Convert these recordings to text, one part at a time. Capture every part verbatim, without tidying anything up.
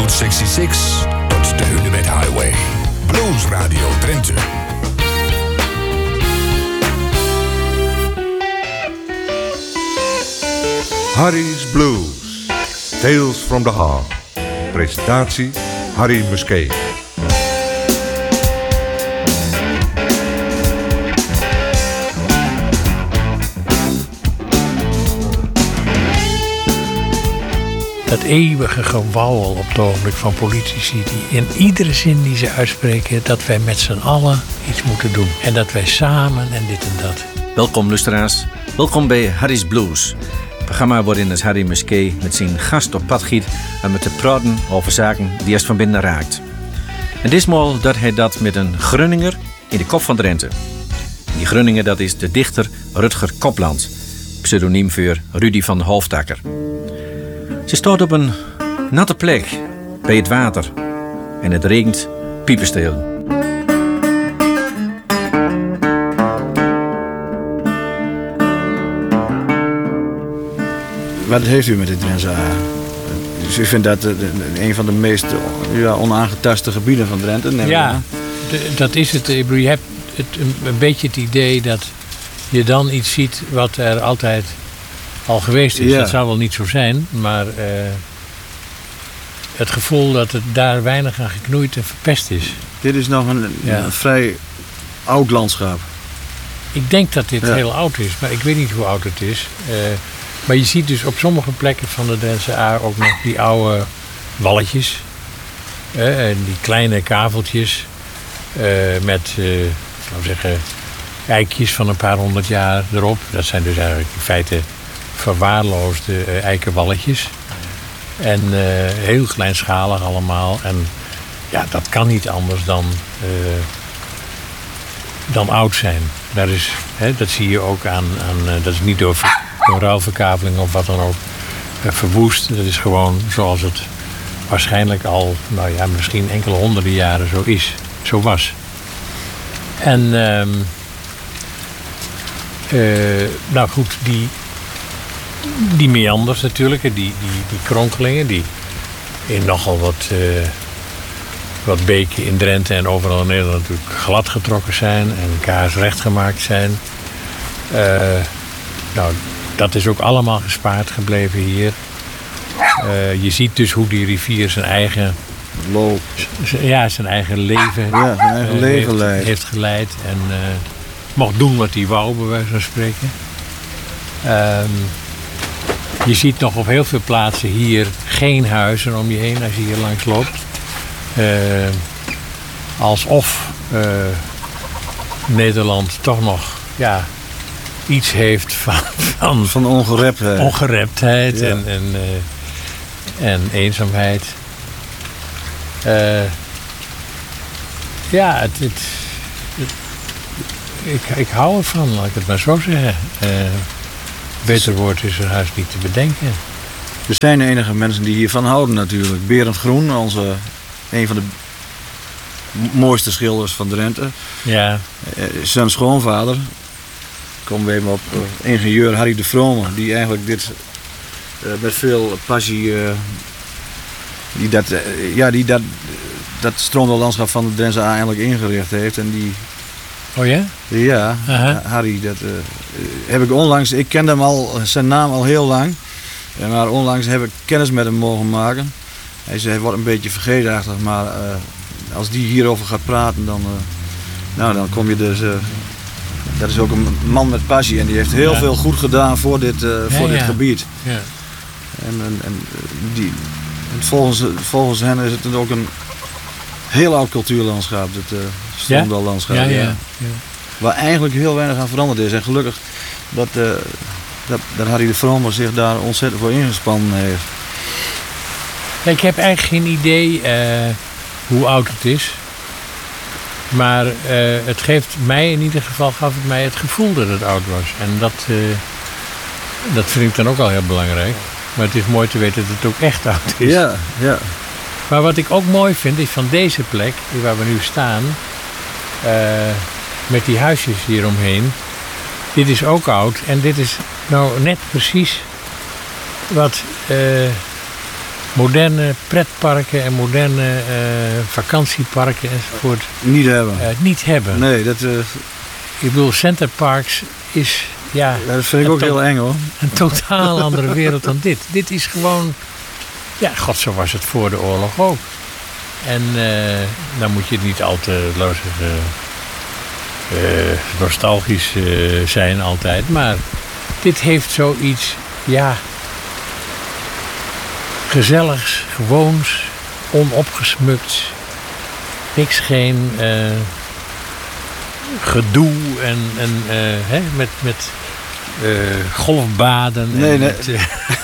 Route zesenzestig tot de Hunebed Highway. Blues Radio Drenthe. Harry's Blues. Tales from the Heart. Presentatie Harry Musquet. Dat eeuwige gewauwel op het ogenblik van politici die in iedere zin die ze uitspreken dat wij met z'n allen iets moeten doen. En dat wij samen en dit en dat. Welkom luisteraars, welkom bij Harry's Blues. Het programma waarin is Harry Musquet met zijn gast op pad giet en met te praten over zaken die eerst van binnen raakt. En ditmaal dat hij dat met een Grunninger in de kop van Drenthe. En die Grunninger dat is de dichter Rutger Kopland, pseudoniem voor Rudy van Hoofdakker. Ze staat op een natte plek bij het water en het regent piepensteel. Wat heeft u met dit Drentse A? Dus u vindt dat een van de meest ja, onaangetaste gebieden van Drenthe? Ja, de, dat is het. Je hebt het, een, een beetje het idee dat je dan iets ziet wat er altijd al geweest is. Ja. Dat zou wel niet zo zijn, maar uh, het gevoel dat het daar weinig aan geknoeid en verpest is. Dit is nog een, Ja. een vrij oud landschap. Ik denk dat dit Ja. heel oud is, maar ik weet niet hoe oud het is. Uh, maar je ziet dus op sommige plekken van de Drentse A ook nog die oude walletjes. Uh, en die kleine kaveltjes uh, met, uh, ik zou zeggen, eikjes van een paar honderd jaar erop. Dat zijn dus eigenlijk in feite verwaarloosde uh, eikenwalletjes. En uh, heel kleinschalig allemaal. En ja, dat kan niet anders dan, uh, dan oud zijn. Dat, is, hè, dat zie je ook aan, aan uh, dat is niet door, door ruilverkaveling of wat dan ook uh, verwoest. Dat is gewoon zoals het waarschijnlijk al, nou ja, misschien enkele honderden jaren zo is. Zo was. En uh, uh, nou goed, die Die meanders natuurlijk, die, die, die kronkelingen, die in nogal wat, uh, wat beken in Drenthe en overal in Nederland natuurlijk glad getrokken zijn en kaarsrecht gemaakt zijn. Uh, nou, dat is ook allemaal gespaard gebleven hier. Uh, je ziet dus hoe die rivier zijn eigen, Loop. ja, zijn eigen leven, Ja, zijn eigen uh, leven heeft, leidt. heeft geleid en uh, mocht doen wat hij wou, bij wijze van spreken. Um, Je ziet nog op heel veel plaatsen hier geen huizen om je heen als je hier langs loopt. Uh, alsof uh, Nederland toch nog ja, iets heeft van, van, Van ongereptheid. ongereptheid Ja. en, en, uh, en eenzaamheid. Uh, ja, het, het, het, ik, ik hou ervan, laat ik het maar zo zeggen. Uh, Beter woord is er haast niet te bedenken. Er zijn enige mensen die hiervan houden natuurlijk. Berend Groen, onze, een van de mooiste schilders van Drenthe. Ja. Uh, zijn schoonvader, komen we even op, uh, ingenieur Harry de Vrome, die eigenlijk dit uh, met veel passie, uh, die dat, uh, ja, die dat, dat stroomlandschap van de Drentse A eigenlijk ingericht heeft. En die, Oh ja? ja, Aha. Harry, dat uh, heb ik onlangs, ik kende hem al, zijn naam al heel lang. Ja, maar onlangs heb ik kennis met hem mogen maken. Hij zei, hij wordt een beetje vergeetachtig, maar uh, als die hierover gaat praten, dan, uh, nou, dan kom je dus... Uh, dat is ook een man met passie en die heeft heel Ja. veel goed gedaan voor dit, uh, Ja, voor dit ja. gebied. Ja. En, en, en, die, en volgens, volgens hen is het ook een heel oud cultuurlandschap, dit uh, Stroomdallandschap. Ja, ja, ja. ja. Waar eigenlijk heel weinig aan veranderd is. En gelukkig dat, uh, dat, dat Harry de Vrome zich daar ontzettend voor ingespannen heeft. Ik heb eigenlijk geen idee uh, hoe oud het is. Maar uh, het geeft mij, in ieder geval gaf het mij het gevoel dat het oud was. En dat, uh, dat vind ik dan ook al heel belangrijk. Maar het is mooi te weten dat het ook echt oud is. Ja, ja. Maar wat ik ook mooi vind is van deze plek, waar we nu staan, uh, met die huisjes hieromheen. Dit is ook oud en dit is nou net precies wat uh, moderne pretparken en moderne uh, vakantieparken enzovoort Niet hebben. uh, niet hebben. Nee, dat, uh, Ik bedoel, Center Parks is ja, dat vind ik ook to- heel eng hoor. een totaal andere wereld dan dit. Dit is gewoon, ja, god, zo was het voor de oorlog ook. En uh, dan moet je niet al te laten we zeggen, uh, nostalgisch uh, zijn altijd. Maar dit heeft zoiets, ja, gezelligs, gewoons, onopgesmukt. Niks, geen uh, gedoe en, en uh, hè, met, met uh, golfbaden. Nee, en nee. Met, uh,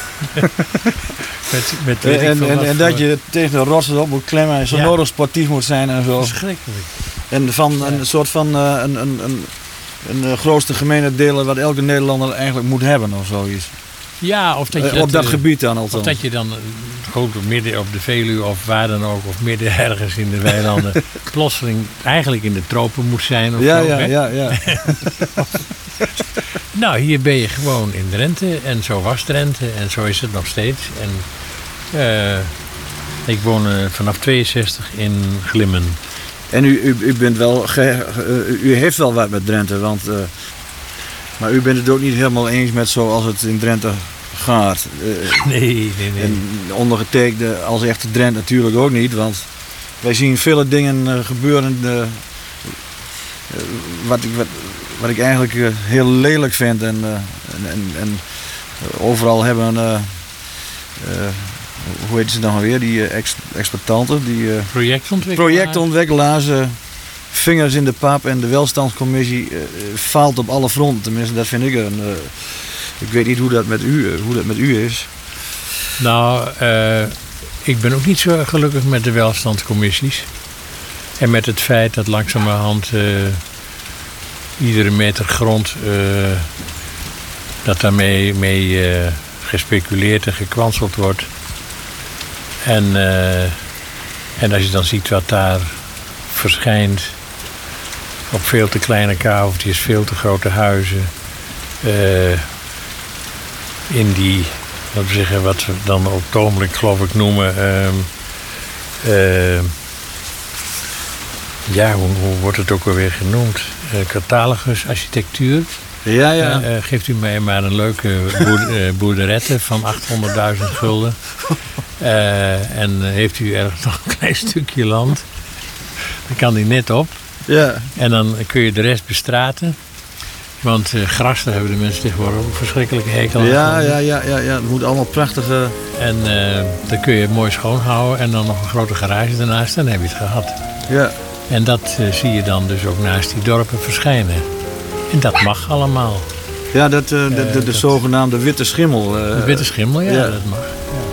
met, met weet ik En, veel en, wat en voor- dat je tegen de rotsen op moet klemmen en zo Ja. nodig sportief moet zijn en zo. Verschrikkelijk. En van een soort van uh, een, een, een, een uh, grootste gemene delen wat elke Nederlander eigenlijk moet hebben of zoiets. Ja, of dat je Uh, op dat uh, gebied dan Of althans. dat je dan uh, goed op midden op de Veluwe of waar dan ook, of midden ergens in de weilanden, plotseling eigenlijk in de tropen moet zijn. Of Ja, zo, ja, hè? ja, ja. Nou, hier ben je gewoon in Drenthe en zo was Drenthe en zo is het nog steeds. En uh, ik woon uh, vanaf tweeënzestig in Glimmen. En u, u, u bent wel, ge, uh, u heeft wel wat met Drenthe, want, uh, maar u bent het ook niet helemaal eens met zoals het in Drenthe gaat. Uh, Nee, nee, nee. En ondergetekende als echte Drent natuurlijk ook niet, want wij zien vele dingen uh, gebeuren uh, uh, wat, ik, wat, wat ik eigenlijk uh, heel lelijk vind. En, uh, en, en, en uh, overal hebben, uh, uh, hoe heet ze dan weer, die uh, ex, exploitanten, die uh, Projectontwikkelaar. projectontwikkelaars, uh, vingers in de pap en de welstandscommissie uh, faalt op alle fronten. Tenminste, dat vind ik een... Uh, ik weet niet hoe dat met u, uh, hoe dat met u is. Nou, uh, ik ben ook niet zo gelukkig met de welstandscommissies. En met het feit dat langzamerhand uh, iedere meter grond, uh, dat daarmee mee, uh, gespeculeerd en gekwanseld wordt. En, uh, en als je dan ziet wat daar verschijnt op veel te kleine kaveltjes, veel te grote huizen. Uh, in die, laten we zeggen, wat we dan op het ogenblik geloof ik noemen. Uh, uh, ja, hoe, hoe wordt het ook alweer genoemd? Uh, catalogusarchitectuur. Ja, ja. Uh, uh, geeft u mij maar een leuke boer, uh, boerderette van achthonderdduizend gulden. Uh, en uh, heeft u ergens nog een klein stukje land. Dan kan die net op. ja. En dan kun je de rest bestraten. Want uh, gras, daar hebben de mensen tegenwoordig ook een verschrikkelijke hekel aan. Ja, ja, ja, ja, ja. Het moet allemaal prachtige... En uh, dan kun je het mooi schoonhouden en dan nog een grote garage ernaast. Dan heb je het gehad. Ja. En dat uh, zie je dan dus ook naast die dorpen verschijnen. En dat mag allemaal. Ja, dat, uh, de, de, de dat- zogenaamde witte schimmel. uh, De witte schimmel, ja, ja. dat mag. Ja.